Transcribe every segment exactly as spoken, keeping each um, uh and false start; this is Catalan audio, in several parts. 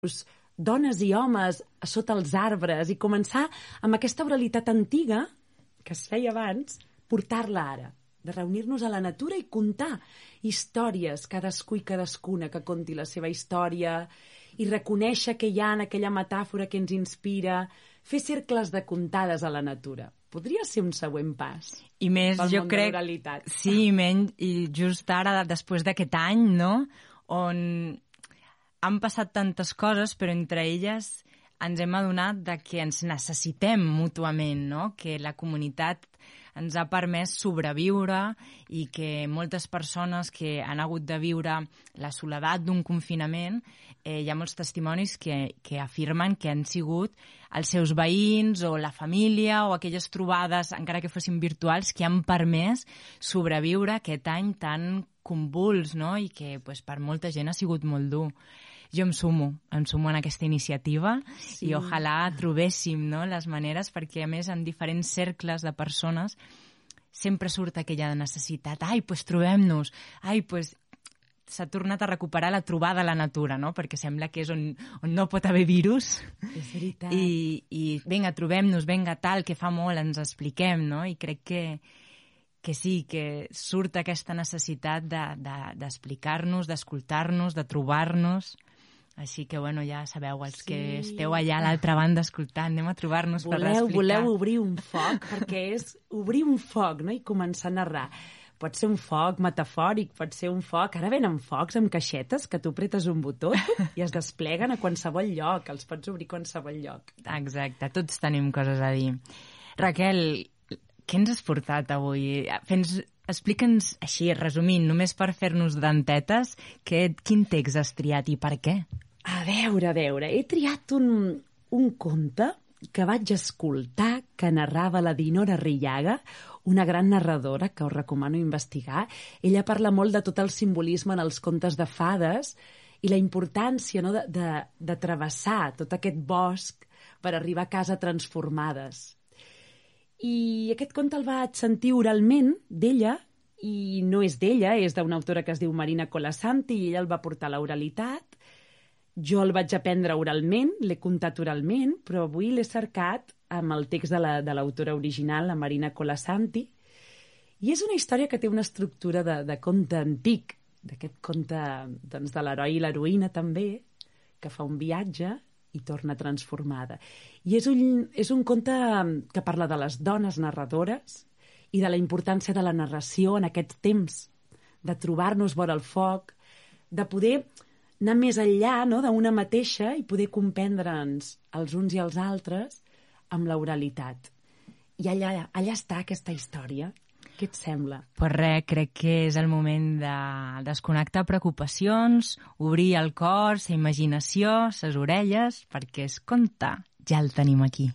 dones i homes sota els arbres i començar amb aquesta oralitat antiga que es feia abans, portar-la ara, de reunir-nos a la natura i contar històries, cadascú i cadascuna que conti la seva història i reconèixer que hi ha en aquella metàfora que ens inspira, fer cercles de contades a la natura. Podria ser un següent pas. I més, pel jo món crec... de l'oralitat. Sí, i, menys, i just ara, després d'aquest any, no?, on han passat tantes coses, però entre elles ens hem adonat de que ens necessitem mútuament, no?, que la comunitat ens ha permès sobreviure i que moltes persones que han hagut de viure la soledat d'un confinament, eh, hi ha molts testimonis que, que afirmen que han sigut els seus veïns o la família o aquelles trobades, encara que fossin virtuals, que han permès sobreviure aquest any tan convuls, no?, i que pues, per molta gent ha sigut molt dur. Jo em sumo, em sumo en aquesta iniciativa sí. I ojalà trobéssim, no?, les maneres, perquè a més en diferents cercles de persones sempre surt aquella necessitat. Ai, doncs pues, trobem-nos. Ai, doncs pues, s'ha tornat a recuperar la trobada a la natura, no?, perquè sembla que és on, on no pot haver virus. És veritat. I, i vinga, trobem-nos, vinga, tal, que fa molt, ens expliquem, no?, i crec que que sí, que surt aquesta necessitat d'explicar-nos, de, de, d'escoltar-nos, de trobar-nos. Així que, bueno, ja sabeu, els sí. que esteu allà a l'altra banda escoltant, anem a trobar-nos per explicar. Voleu obrir un foc, perquè és obrir un foc, no?, i començar a narrar. Pot ser un foc metafòric, pot ser un foc... Ara venen focs amb caixetes que tu pretes un botó i es despleguen a qualsevol lloc, els pots obrir a qualsevol lloc. Exacte, tots tenim coses a dir. Raquel, què ens has portat avui? Fens, explica'ns així, resumint, només per fer-nos dentetes, que, quin text has triat i per què? A veure, a veure, he triat un, un conte que vaig escoltar que narrava la Dinora Rillaga, una gran narradora que us recomano investigar. Ella parla molt de tot el simbolisme en els contes de fades i la importància, no, de, de, de travessar tot aquest bosc per arribar a casa transformades. I aquest conte el vaig sentir oralment d'ella, i no és d'ella, és d'una autora que es diu Marina Colasanti, i ella el va portar a l'oralitat. Jo el vaig aprendre oralment, l'he contat oralment, però avui l'he cercat amb el text de la, de l'autora original, la Marina Colasanti, i és una història que té una estructura de, de conte antic, d'aquest conte doncs, de l'heroi i l'heroïna també, que fa un viatge i torna transformada. I és un, és un conte que parla de les dones narradores i de la importància de la narració en aquest temps, de trobar-nos vora el foc, de poder anar més enllà, no?, d'una mateixa i poder comprendre'ns els uns i els altres amb l'oralitat. I allà, allà està aquesta història. Què et sembla? Pues res, crec que és el moment de desconnectar preocupacions, obrir el cor, la imaginació, les orelles, perquè es conte ja el tenim aquí.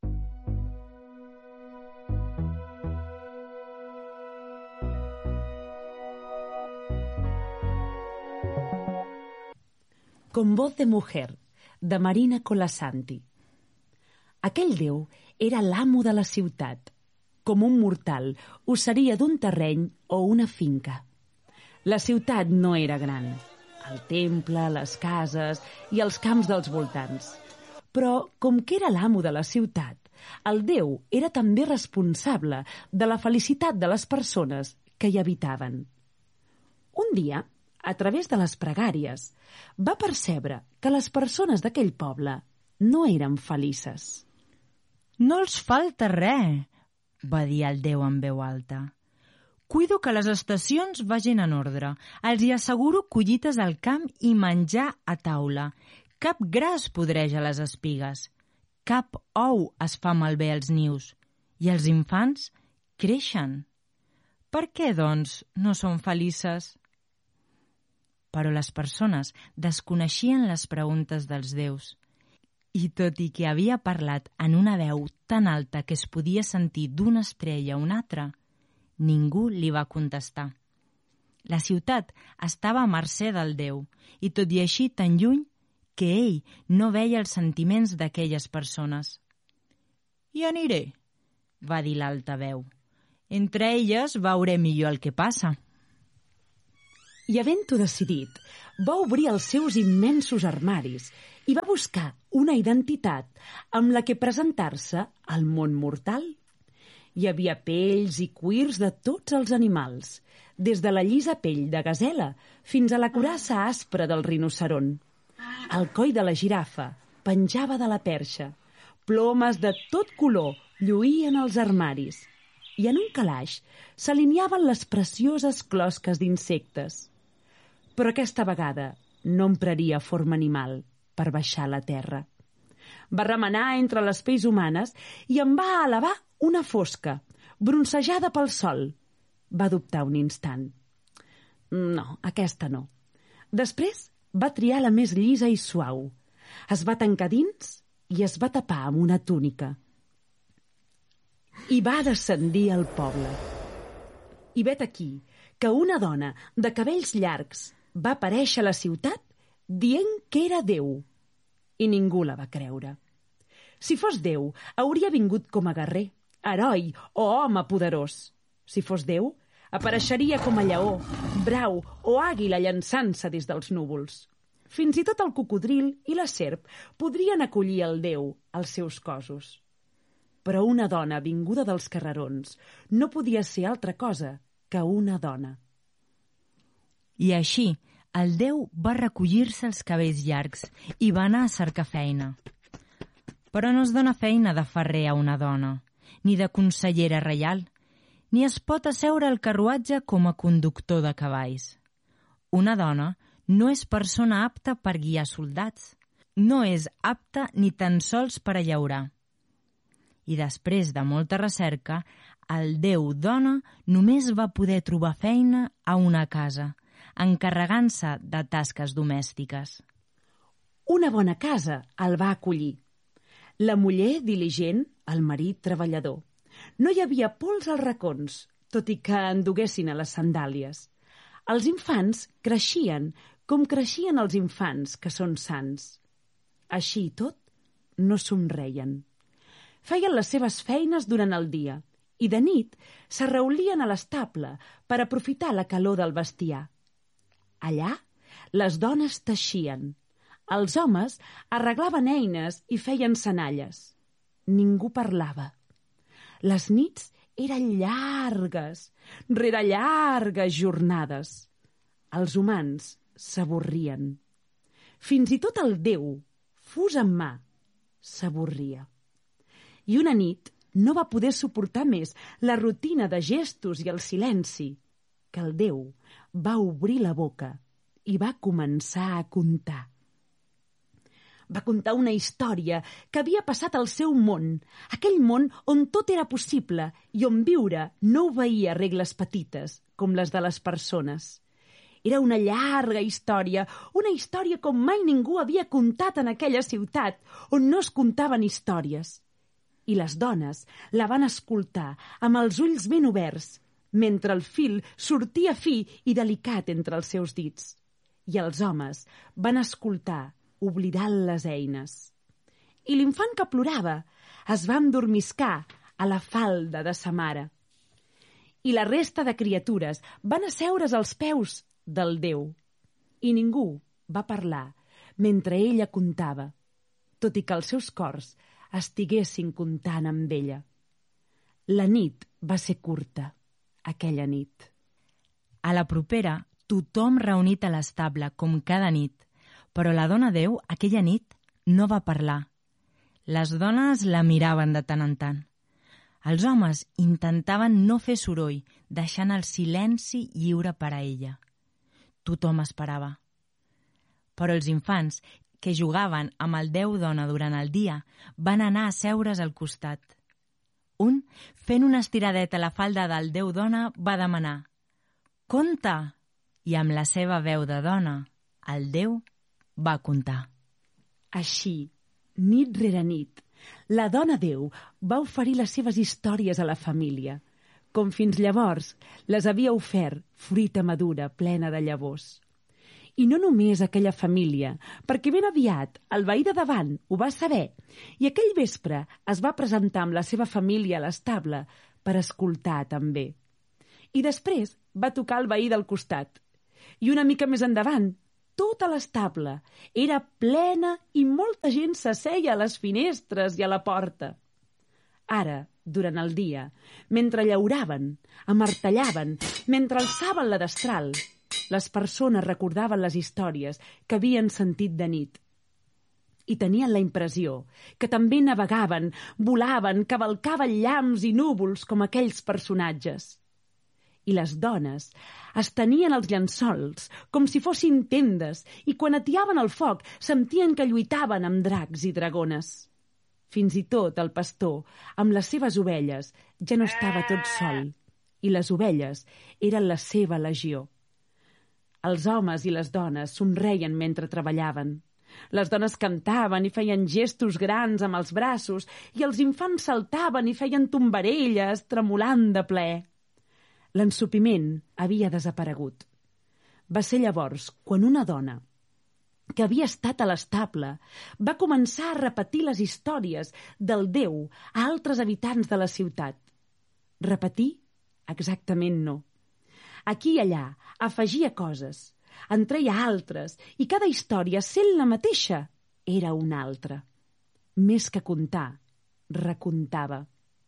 Con voz de mujer, de Marina Colasanti. Aquell déu era l'amo de la ciutat. Com un mortal, ho seria d'un terreny o una finca. La ciutat no era gran. El temple, les cases i els camps dels voltants. Però, com que era l'amo de la ciutat, el déu era també responsable de la felicitat de les persones que hi habitaven. Un dia, a través de les pregàries, va percebre que les persones d'aquell poble no eren felices. «No els falta res», va dir el déu en veu alta. «Cuido que les estacions vagin en ordre. Els hi asseguro collites al camp i menjar a taula. Cap gra es podreix a les espigues. Cap ou es fa malbé als nius. I els infants creixen. Per què, doncs, no són felices?» Però les persones desconeixien les preguntes dels déus. I tot i que havia parlat en una veu tan alta que es podia sentir d'una estrella a una altra, ningú li va contestar. La ciutat estava a mercè del déu, i tot i així tan lluny que ell no veia els sentiments d'aquelles persones. «Hi aniré», va dir l'alta veu. «Entre elles veuré millor el que passa». I havent-ho decidit, va obrir els seus immensos armaris i va buscar una identitat amb la que presentar-se al món mortal. Hi havia pells i cuirs de tots els animals, des de la llisa pell de gasela fins a la curassa aspra del rinoceront. El coll de la girafa penjava de la perxa. Plomes de tot color lluïen als armaris i en un calaix s'alineaven les precioses closques d'insectes. Però aquesta vegada no empraria forma animal per baixar a la terra. Va remenar entre les pells humanes i en va elevar una fosca, broncejada pel sol. Va dubtar un instant. No, aquesta no. Després va triar la més llisa i suau. Es va tancar dins i es va tapar amb una túnica. I va descendir al poble. I vet aquí que una dona de cabells llargs va aparèixer a la ciutat dient que era Déu. I ningú la va creure. Si fos Déu, hauria vingut com a guerrer, heroi o home poderós. Si fos Déu, apareixeria com a lleó, brau o àguila llançant-se des dels núvols. Fins i tot el cocodril i la serp podrien acollir el Déu als seus cossos. Però una dona vinguda dels carrerons no podia ser altra cosa que una dona. I així, el Déu va recollir-se els cabells llargs i va anar a cercar feina. Però no es dona feina de ferrer a una dona, ni de consellera reial, ni es pot asseure al carruatge com a conductor de cavalls. Una dona no és persona apta per guiar soldats, no és apta ni tan sols per a llaurar. I després de molta recerca, el Déu dona només va poder trobar feina a una casa, encarregant-se de tasques domèstiques. Una bona casa el va acollir. La muller diligent, el marit treballador. No hi havia pols als racons, tot i que en duguessin a les sandàlies. Els infants creixien com creixien els infants que són sants. Així i tot, no somreien. Feien les seves feines durant el dia i de nit s'arreulien a l'estable per aprofitar la calor del bestiar. Allà, les dones teixien. Els homes arreglaven eines i feien senalles. Ningú parlava. Les nits eren llargues, rere llargues jornades. Els humans s'avorrien. Fins i tot el Déu, fus en mà, s'avorria. I una nit no va poder suportar més la rutina de gestos i el silenci, que el Déu va obrir la boca i va començar a contar. Va contar una història que havia passat al seu món, aquell món on tot era possible i on viure no obeïa regles petites, com les de les persones. Era una llarga història, una història com mai ningú havia contat en aquella ciutat, on no es contaven històries. I les dones la van escoltar amb els ulls ben oberts, mentre el fil sortia fi i delicat entre els seus dits. I els homes van escoltar, oblidant les eines. I l'infant que plorava es va endormiscar a la falda de sa mare. I la resta de criatures van asseure's als peus del Déu. I ningú va parlar mentre ella contava, tot i que els seus cors estiguessin comptant amb ella. La nit va ser curta, aquella nit. A la propera, tothom reunit a l'estable, com cada nit, però la dona Déu, aquella nit, no va parlar. Les dones la miraven de tant en tant. Els homes intentaven no fer soroll, deixant el silenci lliure per a ella. Tothom esperava. Però els infants, que jugaven amb el Déu dona durant el dia, van anar a seure's al costat. Un, fent una estiradeta a la falda del Déu dona, va demanar «Conta!» i amb la seva veu de dona, el Déu va contar. Així, nit rere nit, la dona Déu va oferir les seves històries a la família, com fins llavors les havia ofert fruita madura plena de llavors. I no només aquella família, perquè ben aviat el veí de davant ho va saber i aquell vespre es va presentar amb la seva família a l'estable per escoltar també. I després va tocar el veí del costat. I una mica més endavant tota l'estable. Era plena i molta gent s'asseia a les finestres i a la porta. Ara, durant el dia, mentre llauraven, amartellaven, mentre alçaven la destral, les persones recordaven les històries que havien sentit de nit. I tenien la impressió que també navegaven, volaven, cavalcaven llamps i núvols com aquells personatges. I les dones estenien els llençols com si fossin tendes i quan atiaven el foc sentien que lluitaven amb dracs i dragones. Fins i tot el pastor, amb les seves ovelles, ja no estava tot sol, i les ovelles eren la seva legió. Els homes i les dones somreien mentre treballaven. Les dones cantaven i feien gestos grans amb els braços, i els infants saltaven i feien tombarelles, tremolant de plaer. L'ensopiment havia desaparegut. Va ser llavors quan una dona, que havia estat a l'estable, va començar a repetir les històries del Déu a altres habitants de la ciutat. Repetir? Exactament no. Aquí i allà afegia coses, en treia altres, i cada història, sent la mateixa, era una altra. Més que contar, recontava.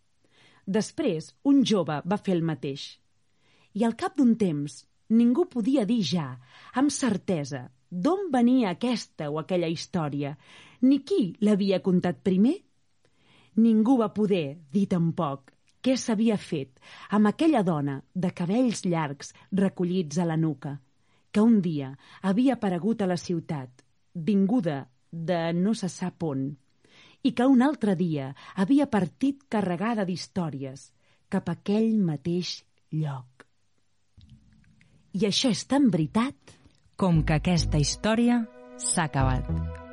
Després, un jove va fer el mateix. I al cap d'un temps, ningú podia dir ja, amb certesa, d'on venia aquesta o aquella història, ni qui l'havia contat primer. Ningú va poder dir tampoc què s'havia fet amb aquella dona de cabells llargs recollits a la nuca, que un dia havia aparegut a la ciutat, vinguda de no se sap on, i que un altre dia havia partit carregada d'històries cap a aquell mateix lloc. I això és tan veritat com que aquesta història s'ha acabat.